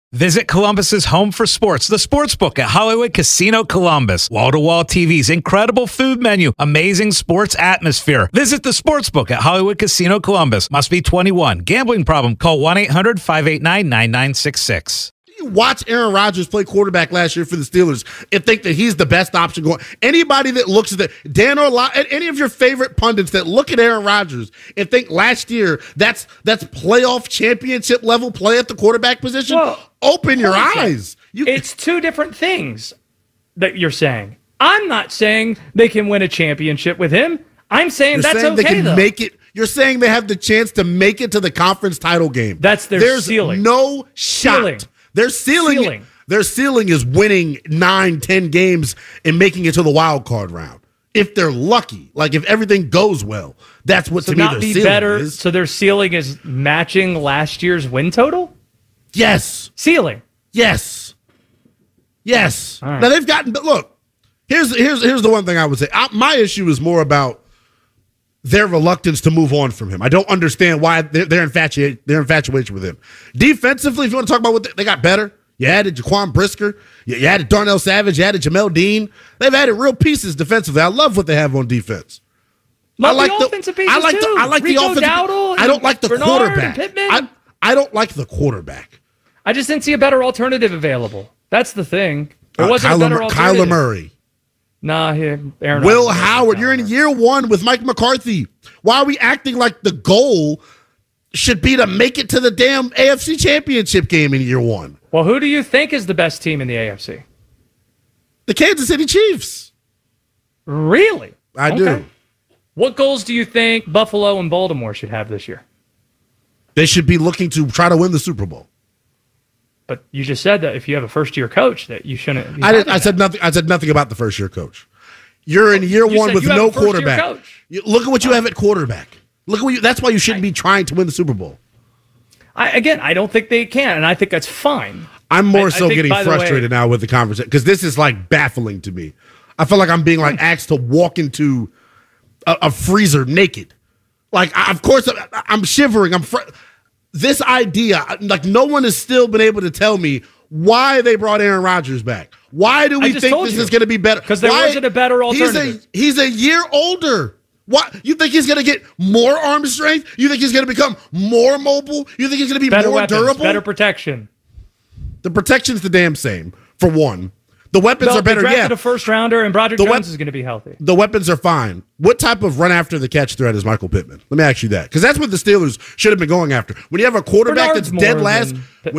Visit Columbus's home for sports, the Sportsbook at Hollywood Casino Columbus. Wall-to-wall TVs, incredible food menu, amazing sports atmosphere. Visit the Sportsbook at Hollywood Casino Columbus. Must be 21. Gambling problem? Call 1-800-589-9966. You watch Aaron Rodgers play quarterback last year for the Steelers and think that he's the best option going. Anybody that looks at that, Dan Orlovsky, any of your favorite pundits that look at Aaron Rodgers and think last year that's playoff championship level play at the quarterback position, open your eyes. It's two different things that you're saying. I'm not saying they can win a championship with him. I'm saying that's okay, they can though. make it. You're saying they have the chance to make it to the conference title game. That's their ceiling. There's no shot. Their ceiling is winning 9-10 games and making it to the wild card round. If they're lucky, like if everything goes well, that's what to me their ceiling is. So their ceiling is matching last year's win total? Yes. Ceiling. Yes. Yes. Right. Now they've gotten. But look, here's the one thing I would say. My issue is more about their reluctance to move on from him. I don't understand why they're infatuated with him. Defensively, if you want to talk about what they got better, you added Jaquan Brisker, you added Darnell Savage, you added Jamel Dean. They've added real pieces defensively. I love what they have on defense. I like the offensive pieces too. I like the offensive. Dowdle I don't like the Bernard quarterback. I don't like the quarterback. I just didn't see a better alternative available. That's the thing. There wasn't a better alternative. Kyler Murray. Nah, Aaron Will Howard. You're in year one with Mike McCarthy. Why are we acting like the goal should be to make it to the damn AFC Championship game in year one? Well, who do you think is the best team in the AFC? The Kansas City Chiefs. Really? I do. What goals do you think Buffalo and Baltimore should have this year? They should be looking to try to win the Super Bowl. But you just said that if you have a first-year coach, that you shouldn't. I said nothing. I said nothing about the first-year coach. You're in year one with no quarterback. Look at what you have at quarterback. Look at what that's why you shouldn't be trying to win the Super Bowl. I don't think they can, and I think that's fine. I'm more so getting frustrated now with the conversation because this is like baffling to me. I feel like I'm being like asked to walk into a freezer naked. Like, of course, I'm shivering. This idea, like, no one has still been able to tell me why they brought Aaron Rodgers back. Why do we think this is going to be better? Because there wasn't a better alternative. He's a year older. What, you think he's going to get more arm strength? You think he's going to become more mobile? You think he's going to be better more weapons, durable? Better protection. The protection's the damn same, for one. The weapons are better. They drafted a first rounder, and Broderick Jones is going to be healthy. The weapons are fine. What type of run after the catch threat is Michael Pittman? Let me ask you that, because that's what the Steelers should have been going after. When you have a quarterback that's dead last,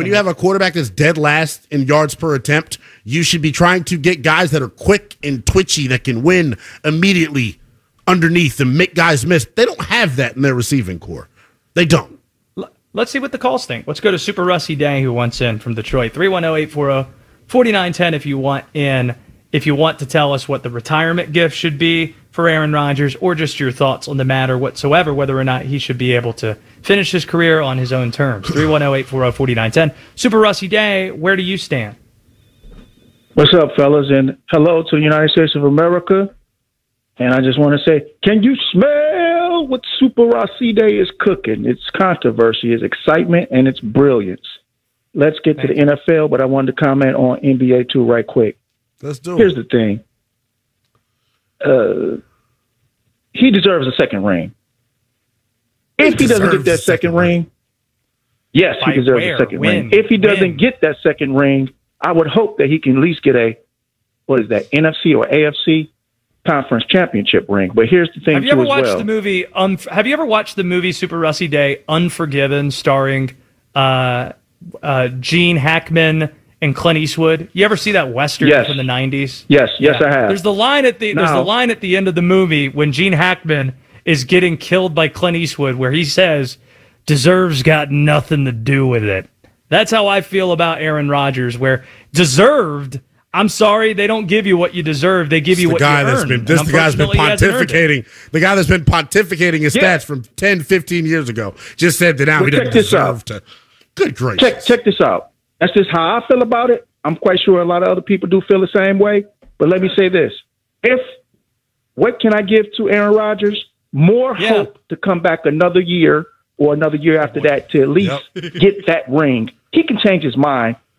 in yards per attempt, you should be trying to get guys that are quick and twitchy that can win immediately underneath and make guys miss. They don't have that in their receiving core. They don't. Let's see what the calls think. Let's go to Super Rusty Day, who wants in from Detroit. 310-840-4910 if you want to tell us what the retirement gift should be for Aaron Rodgers, or just your thoughts on the matter whatsoever, whether or not he should be able to finish his career on his own terms. 310-840-4910. Super Rusty Day, where do you stand? What's up, fellas? And hello to the United States of America. And I just want to say, can you smell what Super Rusty Day is cooking? It's controversy, it's excitement, and it's brilliance. Let's get to the NFL, but I wanted to comment on NBA too right quick. Let's do it. Here's the thing. He deserves a second ring. If he doesn't get that second ring, yes, he deserves a second ring. If he doesn't get that second ring, I would hope that he can at least get a, NFC or AFC conference championship ring. But here's the thing, have you ever watched the movie? Have you ever watched the movie Super Rusty Day, Unforgiven, starring Gene Hackman and Clint Eastwood? You ever see that Western from the 90s? Yes, I have. There's the line at the end of the movie when Gene Hackman is getting killed by Clint Eastwood, where he says, "Deserve's got nothing to do with it." That's how I feel about Aaron Rodgers, where deserved, I'm sorry, they don't give you what you deserve. They give you what you earned. This is the guy that's been pontificating. The guy that's been pontificating his stats from 10, 15 years ago just said that now he doesn't deserve to. Good gracious. Check this out. That's just how I feel about it. I'm quite sure a lot of other people do feel the same way. But let me say this. What can I give to Aaron Rodgers? More hope to come back another year or another year after that to at least get that ring. He can change his mind.